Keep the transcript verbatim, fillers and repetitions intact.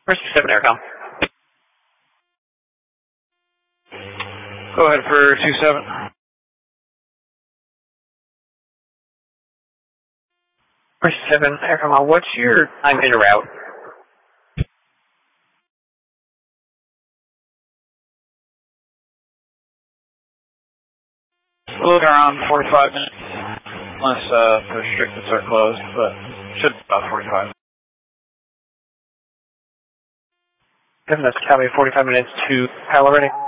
Where's two seven Aircom? Go ahead for two seven. Where's two seven Aircom? What's your time in route? We'll look around forty-five minutes, unless uh, the restrictions are closed, but should be about forty-five. Given that's Cali, forty-five minutes to Palo already.